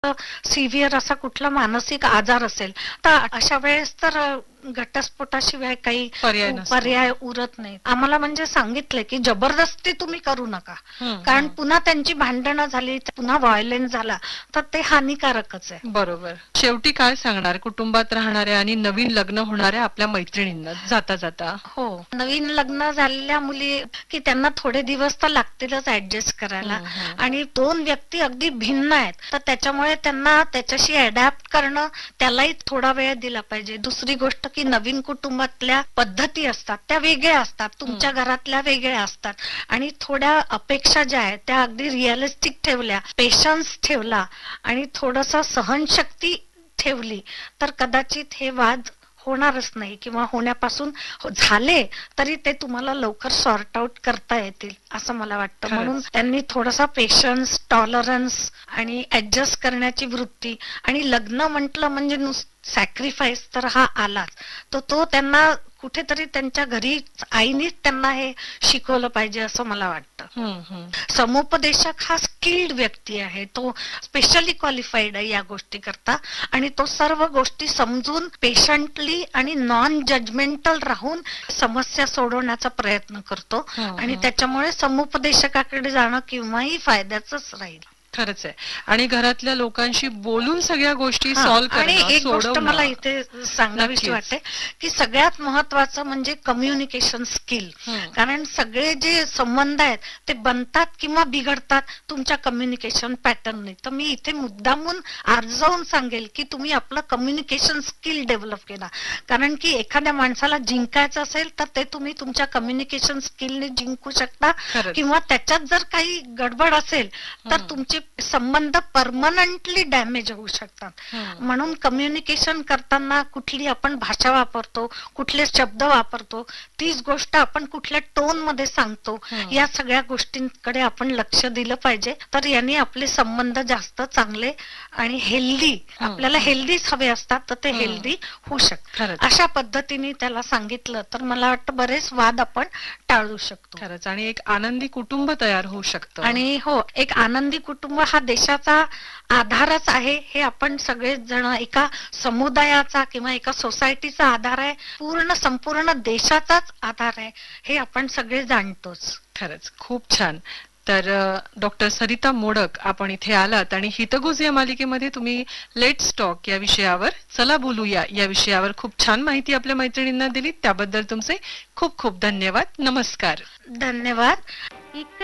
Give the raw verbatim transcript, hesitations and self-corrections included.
Severe असा कुठला मानसिक आजार असेल तर अशा वेळेस तर घटस्फोटाशिवाय काही पर्याय नसतो. पर्याय उरत नाही. आम्हाला म्हणजे सांगितलंय की जबरदस्ती तुम्ही करू नका, हं, कारण हं. पुन्हा त्यांची भांडणं झाली, पुन्हा व्हायलेन्स झाला तर ते हानिकारकच आहे. बरोबर. शेवटी काय सांगणार कुटुंबात राहणाऱ्या आणि नवीन लग्न होणाऱ्या आपल्या मैत्रिणींना जाता जाता? हो, नवीन लग्न झालेल्या मुली की त्यांना थोडे दिवस तर लागतीलच ऍडजस्ट करायला, हं, हं. आणि दोन व्यक्ती अगदी भिन्न आहेत तर त्याच्यामुळे त्यांना त्याच्याशी अडॅप्ट करणं, त्यालाही थोडा वेळ दिला पाहिजे. दुसरी गोष्ट की नवीन कुटुंबातल्या पद्धती असतात त्या वेगळ्या असतात, तुमच्या घरातल्या वेगळ्या असतात, आणि थोड्या अपेक्षा ज्या आहेत त्या अगदी रिअलिस्टिक ठेवल्या, पेशन्स ठेवला आणि थोडस सहनशक्ती ठेवली तर कदाचित हे वाद होणारच नाही, किंवा होण्यापासून झाले तरी ते तुम्हाला लवकर सॉर्ट आउट करता येतील असं मला वाटतं. खरंच. म्हणून त्यांनी थोडासा पेशन्स, टॉलरन्स आणि ऍडजस्ट करण्याची वृत्ती, आणि लग्न म्हटलं म्हणजे नुसतं सॅक्रिफाईस तर हा आलाच, तर तो त्यांना कुठेतरी त्यांच्या घरी आईनीच त्यांना हे शिकवलं पाहिजे असं मला वाटतं. हं, हं. समुपदेशक हा स्किल्ड व्यक्ती आहे, तो स्पेशली क्वालिफाईड आहे या गोष्टी करता, आणि तो सर्व गोष्टी समजून पेशंटली आणि नॉन जजमेंटल राहून समस्या सोडवण्याचा प्रयत्न करतो, हं, आणि हं. त्याच्यामुळे समुपदेशकाकडे जाणं केव्हाही फायद्याचंच राहील. खरंच आहे. आणि घरातल्या लोकांशी बोलून सगळ्या गोष्टी हा, सॉल्व्ह आणि करणं, एक गोष्ट मला सोडवणं. इथे सांगावीशी नक्कीच. वाटते की सगळ्यात महत्वाचं म्हणजे कम्युनिकेशन स्किल. हं. कारण सगळे जे संबंध आहेत ते बनतात किंवा बिघडतात तुमच्या कम्युनिकेशन पॅटर्नने. तर मी इथे मुद्दामून आर्जवून सांगेल की तुम्ही आपलं कम्युनिकेशन स्किल डेव्हलप केला, कारण की एखाद्या माणसाला जिंकायचं असेल तर ते तुम्ही तुमच्या कम्युनिकेशन स्किलने जिंकू शकता, खरंच. किंवा त्याच्यात जर काही गडबड असेल तर हं. तुमचे संबंध परमनंटली डॅमेज होऊ शकतात. हं. म्हणून कम्युनिकेशन करताना कुठली आपण भाषा वापरतो, कुठले शब्द वापरतो, तीच गोष्ट आपण कुठल्या टोन मध्ये सांगतो, हं. या सगळ्या गोष्टींकडे आपण लक्ष दिलं पाहिजे. तर यांनी आपले संबंध जास्त चांगले आणि हेल्दी, हं, आपल्याला हं. हेल्दीच हवे असतात तर ते हं. हेल्दी होऊ शकतात. खरंच. अशा पद्धतीने त्याला सांगितलं तर मला वाटतं बरेच वाद आपण टाळू शकतो. खरंच. आणि एक आनंदी कुटुंब तयार होऊ शकतं. आणि हो, एक आनंदी कुटुंब हा देशाचा आधारच आहे, हे आपण सगळे जण, एका समुदायाचा किंवा एका सोसायटीचा आधार आहे, पूर्ण संपूर्ण देशाचाच आधार आहे, हे आपण सगळे जाणतोच. खरंच खूप छान. तर डॉक्टर सरिता मोडक, आपण इथे आलात आणि हितगुज या मालिकेमध्ये तुम्ही लेट्स टॉक या विषयावर, चला बोलूया या विषयावर खूप छान माहिती आपल्या मैत्रिणींना दिली. त्याबद्दल तुमचे खूप खूप धन्यवाद. नमस्कार. धन्यवाद.